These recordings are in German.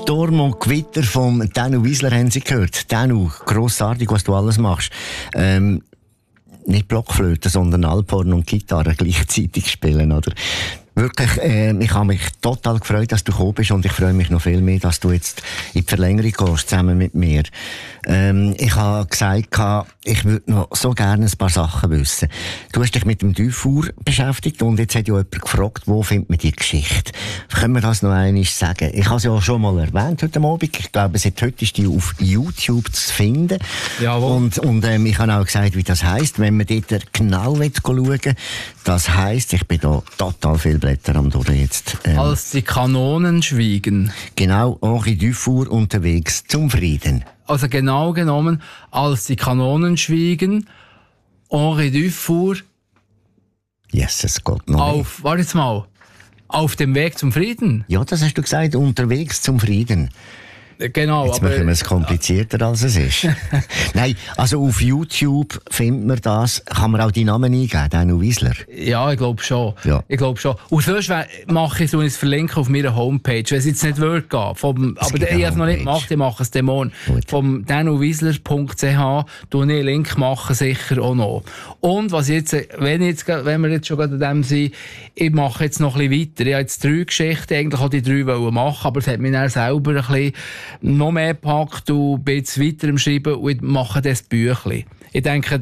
Sturm und Gewitter vom Danu Wiesler haben Sie gehört. Danu, grossartig, was du alles machst. Nicht Blockflöte, sondern Alphorn und Gitarre gleichzeitig spielen, oder? Wirklich, ich habe mich total gefreut, dass du gekommen bist, und ich freue mich noch viel mehr, dass du jetzt in die Verlängerung gehst, zusammen mit mir. Ich habe gesagt, ich würde noch so gerne ein paar Sachen wissen. Du hast dich mit dem Dufour beschäftigt, und jetzt hat ja jemand gefragt, wo findet man die Geschichte? Können wir das noch einmal sagen? Ich habe es ja schon mal erwähnt heute Abend. Ich glaube, seit heute ist die auf YouTube zu finden. Jawohl. Und ich habe auch gesagt, wie das heisst, wenn man dort genau schauen will. Das heisst, ich bin da total viel Blätter am durch jetzt. Als die Kanonen schwiegen. Genau, Henri Dufour, unterwegs zum Frieden. Also genau genommen, als die Kanonen schwiegen, Henri Dufour Jesus Gott, noch warte jetzt mal, auf dem Weg zum Frieden. Ja, das hast du gesagt, unterwegs zum Frieden. Genau, jetzt machen wir es komplizierter, als es ist. Nein, also auf YouTube findet man das. Kann man auch die Namen eingeben, Danu Wiesler? Ja, ich glaube schon. Ja. Ich glaube schon. Und sonst mache ich so ein Verlinken auf meiner Homepage, wenn es jetzt nicht wird gehen. Aber ich habe es noch nicht gemacht, ich mache es morgen. Vom danuwiesler.ch tue ich einen Link machen, sicher auch noch. Und was jetzt, wenn wir jetzt schon an dem sind, ich mache jetzt noch ein bisschen weiter. Ich habe jetzt 3 Geschichten, eigentlich auch die 3 machen, aber es hat mich dann selber ein bisschen noch mehr gepackt und bin jetzt weiter im Schreiben und mache das Büchlein. Ich denke,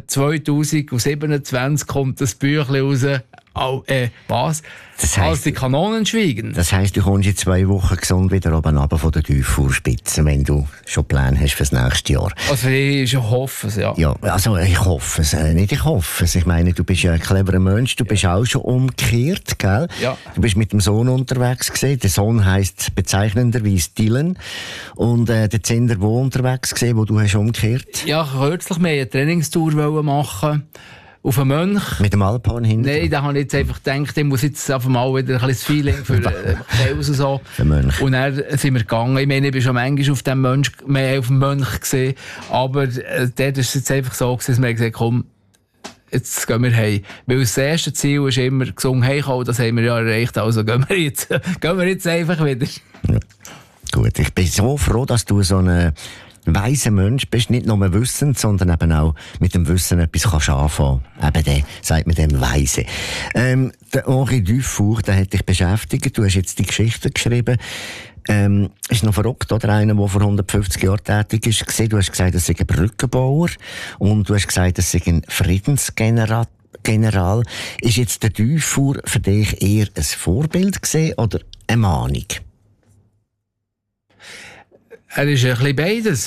2027 kommt das Büchlein raus. Was? Das heisst, als die Kanonen schwiegen. Das heisst, du kommst in 2 Wochen gesund wieder oben runter von der Dufour-Spitze, wenn du schon Pläne hast fürs nächste Jahr. Also ich hoffe es, ja. Ja, also ich hoffe es. Nicht ich hoffe es. Ich meine, du bist ja ein cleverer Mensch, du bist auch schon umgekehrt, gell? Ja. Du bist mit dem Sohn unterwegs gewesen. Der Sohn heisst bezeichnenderweise Dylan. Und der Zinder wo unterwegs gewesen, wo du hast umgekehrt? Ja, kürzlich mehr eine Trainingstour machen. Auf einen Mönch. Mit dem Alphorn hinten? Nein, da habe ich jetzt einfach gedacht, ich muss jetzt einfach mal wieder ein bisschen Feeling für Chaos und so. Für Mönch. Und dann sind wir gegangen. Ich meine, ich bin schon manchmal auf dem Mönch gesehen. Aber dort war es jetzt einfach so, dass wir gesagt haben, komm, jetzt gehen wir heim. Weil das erste Ziel ist immer gesungen heimkommen, das haben wir ja erreicht. Also gehen wir jetzt einfach wieder. Ja. Gut, ich bin so froh, dass du so eine weiser Mensch bist, nicht nur wissend, sondern eben auch mit dem Wissen etwas kannst anfangen. Eben der, sagt man dem Weise. Der Henri Dufour, der hat dich beschäftigt. Du hast jetzt die Geschichte geschrieben. Ist noch verrückt, oder? Einer, der vor 150 Jahren tätig ist. Du hast gesagt, er sei ein Brückenbauer. Und du hast gesagt, er sei ein Friedensgeneral. Ist jetzt der Dufour für dich eher ein Vorbild gewesen oder eine Mahnung? Er ist ein bisschen beides.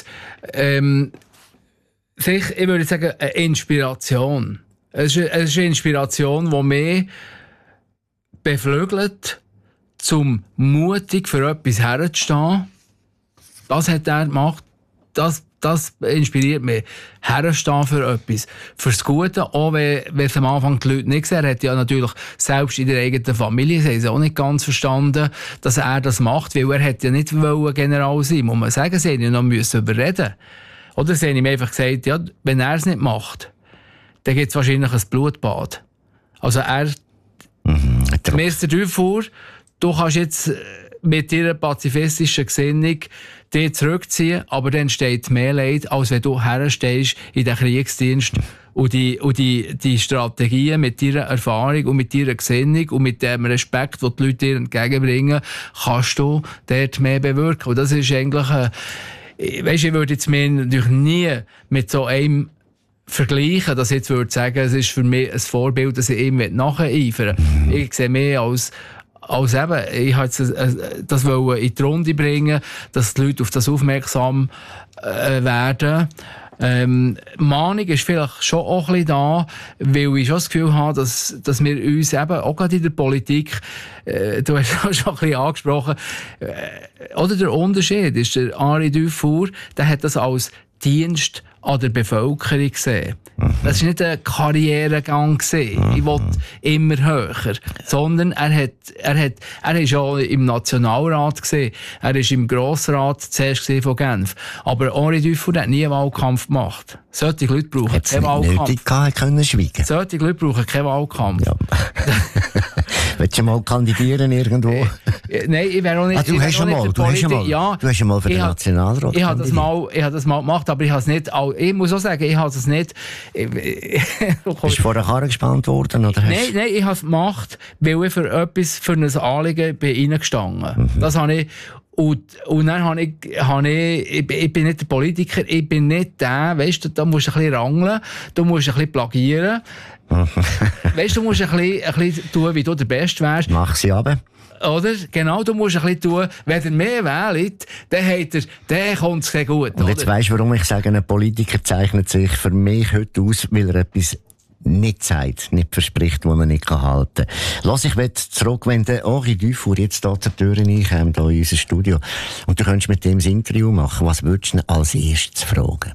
Ich würde sagen, eine Inspiration. Es ist eine Inspiration, die mich beflügelt, zum mutig für etwas herzustehen. Das hat er gemacht. Das inspiriert mich. Herstehen für etwas. Fürs Gute, auch wenn es am Anfang die Leute nicht gesehen haben. Er hat ja natürlich selbst in der eigenen Familie, sie haben es auch nicht ganz verstanden, dass er das macht, weil er hätte ja nicht General sein, muss man sagen, sie haben ja noch überreden. Oder sie haben ihm einfach gesagt, ja, wenn er es nicht macht, dann gibt es wahrscheinlich ein Blutbad. Also Mr. Dufour, du kannst jetzt mit ihrer pazifistischen Gesinnung dich zurückziehen, aber dann entsteht mehr Leid, als wenn du herstehst in den Kriegsdienst und die Strategien mit deiner Erfahrung und mit deiner Gesinnung und mit dem Respekt, den die Leute dir entgegenbringen, kannst du dort mehr bewirken. Und das ist eigentlich ich würde jetzt mir natürlich nie mit so einem vergleichen, dass ich jetzt würde sagen, es ist für mich ein Vorbild, dass ich ihm nacheifern will. Ich sehe mehr als eben, ich wollte das in die Runde bringen, dass die Leute auf das aufmerksam werden. Mahnung ist vielleicht schon auch ein bisschen da, weil ich schon das Gefühl habe, dass wir uns eben, auch gerade in der Politik, du hast es schon ein bisschen angesprochen, oder der Unterschied ist, der Henri Dufour, der hat das als Dienst an der Bevölkerung gesehen. Das war nicht ein Karrieregang gesehen. Ich wollte immer höher. Sondern er ist ja im Nationalrat gesehen. Er ist im Grossrat zuerst von Genf. Aber Henri Dufour hat nie einen Wahlkampf gemacht. Solche Leute brauchen keinen Wahlkampf. Nötig können schweigen. Solche Leute brauchen keinen Wahlkampf. Ja. Willst du mal kandidieren irgendwo? Nein, ich wäre auch nicht. Du hast schon mal für den Nationalrat Ich habe das mal gemacht, aber ich habe es nicht. Ich muss auch sagen, ich habe es nicht. Bist du vor der Karre gespannt worden? Oder nein, ich habe es gemacht, weil ich für ein Anliegen bin reingestanden. Das habe ich. Und dann habe ich bin nicht der Politiker, ich bin nicht der, weißt du, da musst du ein bisschen rangeln, du musst ein bisschen plagieren. Weißt du, musst ein bisschen tun, wie du der Beste wärst. Mach sie runter. Oder? Genau, du musst ein bisschen tun. Wenn ihr mehr wählt, dann kommt es sehr gut. Und jetzt weisst du, warum ich sage, ein Politiker zeichnet sich für mich heute aus, weil er etwas nicht sagt, nicht verspricht, was er nicht halten kann. Lass ich zurück, wenn der Henri Dufour jetzt hier zur Tür reinkommt, hier in unser Studio, und du könntest mit dem das Interview machen, was würdest du ihn als erstes fragen?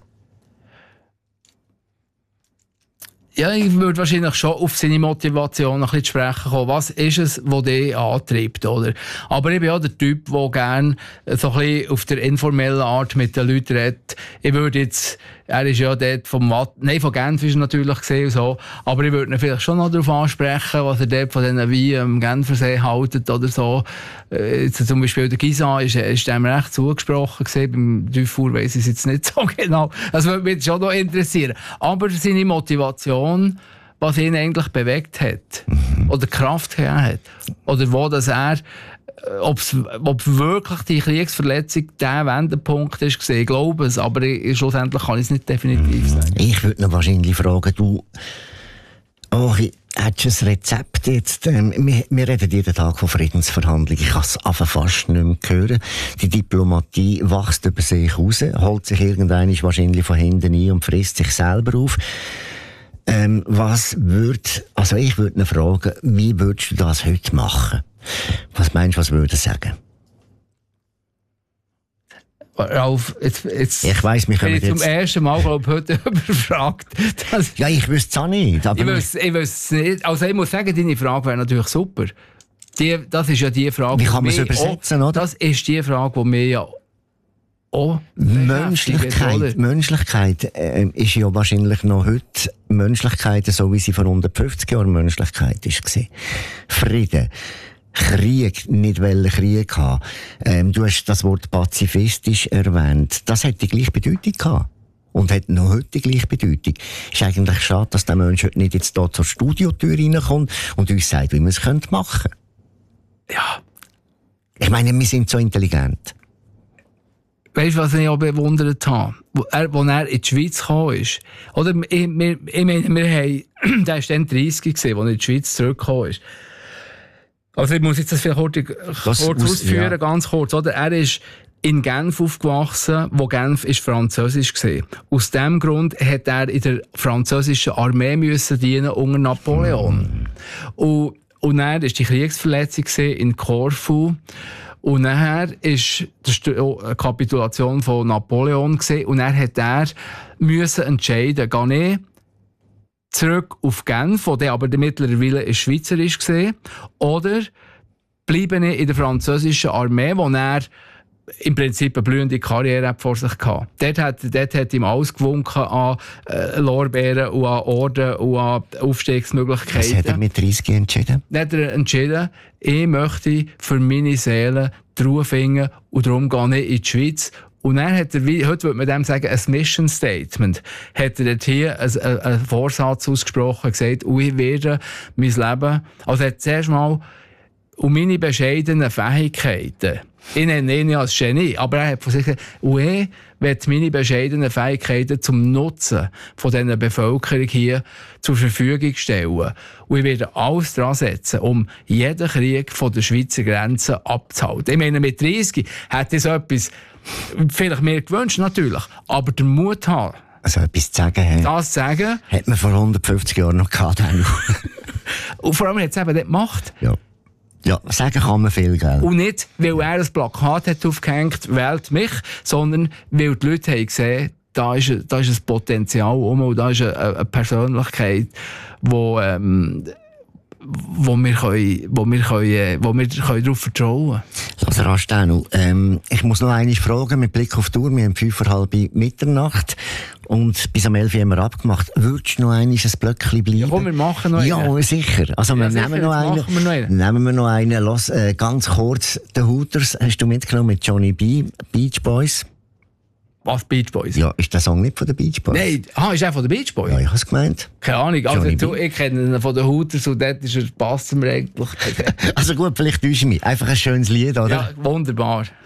Ja, ich würde wahrscheinlich schon auf seine Motivation ein bisschen zu sprechen kommen. Was ist es, was dich antreibt, oder? Aber ich bin auch der Typ, der gerne so ein bisschen auf der informellen Art mit den Leuten redet. Ich würde jetzt, er ist ja dort von Genf ist er natürlich gesehen und so, aber ich würde ihn vielleicht schon noch darauf ansprechen, was er dort von diesen Weinen am Genfersee haltet oder so. Jetzt zum Beispiel der Gisa ist dem recht zugesprochen gewesen, beim Dufour weiss ich es jetzt nicht so genau. Das würde mich schon noch interessieren. Aber seine Motivation, was ihn eigentlich bewegt hat, oder Kraft gegeben hat, oder wo das ob wirklich die Kriegsverletzung der Wendepunkt ist, ich glaube es, aber schlussendlich kann ich es nicht definitiv sagen. Ich würde noch wahrscheinlich fragen, hättest du ein Rezept jetzt? Wir reden jeden Tag von Friedensverhandlungen. Ich kann es fast nicht mehr hören. Die Diplomatie wächst über sich raus, holt sich irgendwann wahrscheinlich von hinten ein und frisst sich selber auf. Ich würde ihn fragen, wie würdest du das heute machen? Was meinst du, was würde er sagen? Ralf, jetzt ich weiss, mich bin ich zum ersten Mal, glaube ich, heute überfragt. Ja, ich wüsste es auch nicht. Aber ich wüsste es nicht. Also ich muss sagen, deine Frage wäre natürlich super. Das ist ja die Frage, wie kann man es übersetzen, oder? Das ist die Frage, die mir ja auch Menschlichkeit ist ja wahrscheinlich noch heute Menschlichkeit, so wie sie vor 150 Jahren Menschlichkeit war. Frieden. Krieg, nicht wollen Krieg haben. Du hast das Wort pazifistisch erwähnt. Das hat die gleiche Bedeutung gehabt. Und hat noch heute die gleiche Bedeutung. Ist eigentlich schade, dass der Mensch heute nicht jetzt hier zur Studiotür reinkommt und uns sagt, wie man es machen könnte. Ja. Ich meine, wir sind so intelligent. Weißt du, was ich auch bewundert habe? Als er in die Schweiz gekommen ist. Oder, ich meine, der war dann 30 gewesen, als er in die Schweiz zurückgekommen ist. Also ich muss jetzt das vielleicht kurz ausführen, ja. Ganz kurz. Oder? Er ist in Genf aufgewachsen, wo Genf ist französisch war. Aus diesem Grund hat er in der französischen Armee müssen dienen unter Napoleon. Und dann war die Kriegsverletzung in Korfu. Und nachher ist die Kapitulation von Napoleon gewesen. Und dann hat er müssen entscheiden, gehe ich zurück auf Genf, wo der aber mittlerweile schweizerisch war, oder bleibe ich in der französischen Armee, wo er im Prinzip eine blühende Karriere vor sich hatte. Dort hat ihm alles gewunken an Lorbeeren und an Orden und an Aufstiegsmöglichkeiten. Was hat er mit 30 entschieden? Dann hat er entschieden, ich möchte für meine Seele die Ruhe finden und darum gehe ich in die Schweiz. Und dann hat er, heute würde man dem sagen, ein Mission Statement, hat er dort hier einen Vorsatz ausgesprochen, gesagt, ich werde mein Leben, also er hat zuerst mal um meine bescheidenen Fähigkeiten, ich nenne ihn ja als Genie, aber er hat von sich gesagt, ich werde meine bescheidenen Fähigkeiten zum Nutzen von dieser Bevölkerung hier zur Verfügung stellen. Und ich werde alles daran setzen, um jeden Krieg von der Schweizer Grenze abzuhalten. Ich meine, mit 30 hat das etwas vielleicht mehr gewünscht, natürlich. Aber der Mut haben. Also etwas zu sagen. Das zu sagen. Hat man vor 150 Jahren noch gehabt. Und vor allem hat es eben nicht gemacht. Ja. Ja, sagen kann man viel, gell? Und nicht, weil er ein Plakat hat aufgehängt, wählt mich, sondern weil die Leute haben gesehen, da ist ein Potenzial und da ist eine Persönlichkeit, wo wir darauf vertrauen können. Also Rastenu, ich muss noch einmal fragen, mit Blick auf die Uhr, wir haben 5:30 Mitternacht Und bis am 11 Uhr haben wir abgemacht. Würdest du noch einmal ein Blöckchen bleiben? Ja, komm, wir machen noch einen. Ja, sicher. Also, Ja, wir sicher, nehmen noch einen. machen wir noch einen. Nehmen wir noch einen. Los, ganz kurz. The Hooters hast du mitgenommen mit Johnny B. Beach Boys. Was, Beach Boys? Ja, ist der Song nicht von den Beach Boys? Nein, ist er von den Beach Boys? Ja, ich habe es gemeint. Keine Ahnung. Also, Johnny ich kenne ihn von den Hooters und dort passt er mir eigentlich. Also gut, vielleicht täusche ich mich. Einfach ein schönes Lied, oder? Ja, wunderbar.